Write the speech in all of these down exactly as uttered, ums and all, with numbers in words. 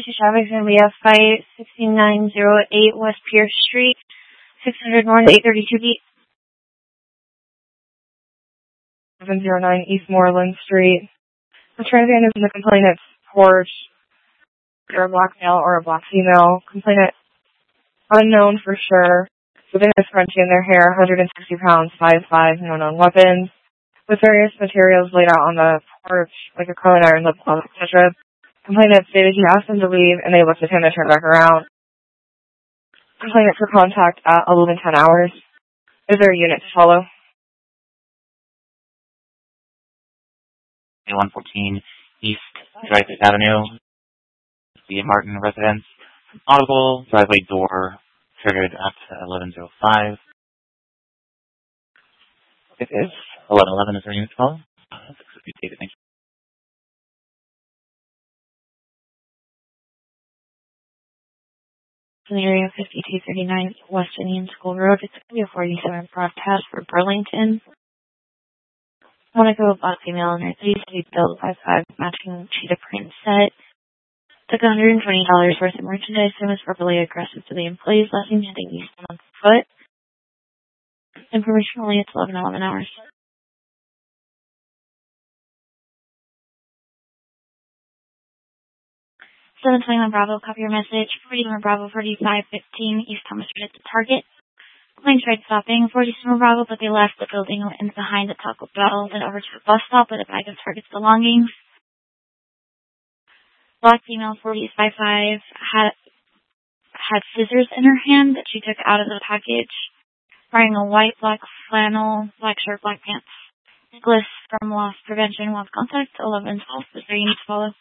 to traffic is going to be at five six nine zero eight West Pierce Street, six hundred North, eight thirty-two B. seven oh nine East Moreland Street. The transient is in the complainant's porch. They're a black male or a black female. Complainant unknown for sure. Within a scrunchie in their hair, one hundred sixty pounds, five five, no known weapons. With various materials laid out on the porch, like a curling iron, lip gloss, et cetera. Complainant stated he asked them to leave, and they looked at him and turned back around. Complainant for contact at eleven ten hours. Is there a unit to follow? one fourteen East Dreyfus Avenue, the Martin residence. Audible, driveway door, triggered at eleven oh five. It is eleven eleven, is there a unit to follow? Uh, six fifty, thank you. In the area fifty-two thirty-nine West Indian School Road, it's going to be a forty-seven broadcast for Burlington. I want to go about female in her thirties to be built by five matching cheetah print set. Took one hundred twenty dollars worth of merchandise and was verbally aggressive to the employees, lashing and hitting each on the foot. Information only at eleven eleven hours. seven twenty-one Bravo, copy your message. forty-one Bravo, forty-five fifteen East Thomas Street at the Target. Plane tried stopping. forty-seven Bravo, but they left the building and behind the Taco Bell, then over to the bus stop with a bag of Target's belongings. Black female, forty-five five, had had scissors in her hand that she took out of the package. Wearing a white, black flannel, black shirt, black pants. Nicholas from Loss Prevention wants contact. eleven twelve is there you need to follow.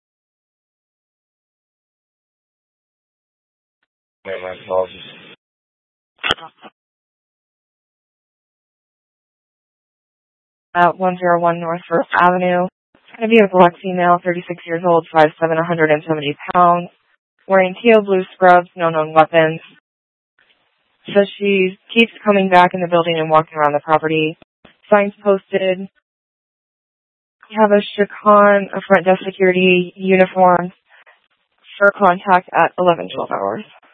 At one oh one North First Avenue. It's going to be a black female, thirty-six years old, five seven, one hundred seventy pounds. Wearing teal blue scrubs, no known weapons. So she keeps coming back in the building and walking around the property. Signs posted. We have a Chacon, a front desk security uniform for contact at eleven twelve hours.